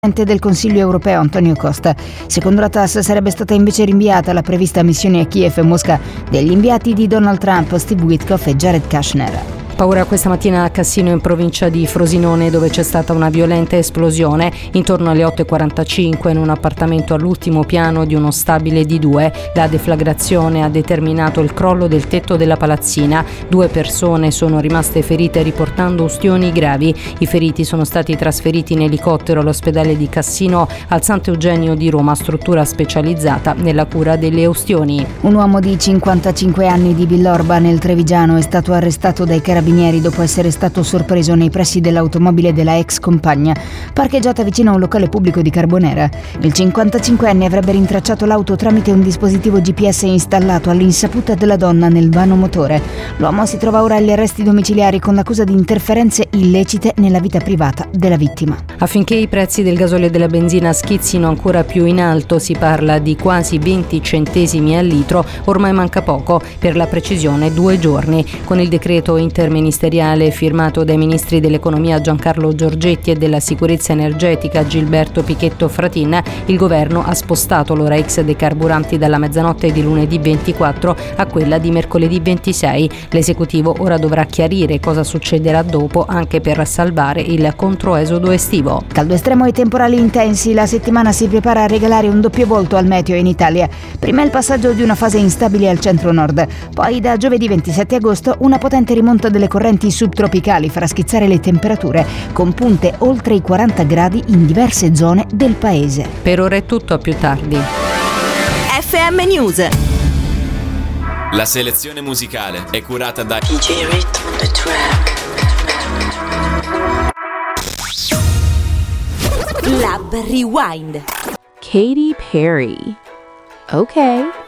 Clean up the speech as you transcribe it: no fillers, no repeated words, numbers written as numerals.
del Consiglio europeo Antonio Costa. Secondo la TASS sarebbe stata invece rinviata la prevista missione a Kiev e Mosca degli inviati di Donald Trump, Steve Witkoff e Jared Kushner. Paura questa mattina a Cassino in provincia di Frosinone, dove c'è stata una violenta esplosione intorno alle 8:45 in un appartamento all'ultimo piano di uno stabile di 2. La deflagrazione ha determinato il crollo del tetto della palazzina. 2 persone sono rimaste ferite riportando ustioni gravi. I feriti sono stati trasferiti in elicottero all'ospedale di Cassino al Sant'Eugenio di Roma, struttura specializzata nella cura delle ustioni. Un uomo di 55 anni di Villorba nel Trevigiano è stato arrestato dai carabinieri dopo essere stato sorpreso nei pressi dell'automobile della ex compagna, parcheggiata vicino a un locale pubblico di Carbonera. Il 55enne avrebbe rintracciato l'auto tramite un dispositivo GPS installato all'insaputa della donna nel vano motore. L'uomo si trova ora agli arresti domiciliari con l'accusa di interferenze illecite nella vita privata della vittima. Affinché i prezzi del gasolio e della benzina schizzino ancora più in alto, si parla di quasi 20 centesimi al litro, ormai manca poco, per la precisione 2 giorni. Con il decreto interministeriale firmato dai ministri dell'economia Giancarlo Giorgetti e della sicurezza energetica Gilberto Pichetto Fratin, il governo ha spostato l'ora X dei carburanti dalla mezzanotte di lunedì 24 a quella di mercoledì 26. L'esecutivo ora dovrà chiarire cosa succederà dopo, anche per salvare il controesodo estivo. Caldo estremo e temporali intensi, la settimana si prepara a regalare un doppio volto al meteo in Italia. Prima il passaggio di una fase instabile al centro-nord, poi da giovedì 27 agosto una potente rimonta delle correnti subtropicali farà schizzare le temperature, con punte oltre i 40 gradi in diverse zone del paese. Per ora è tutto, a più tardi. FM News. La selezione musicale è curata da DJ Rhythm on the track. Lab Rewind. Katy Perry. Okay.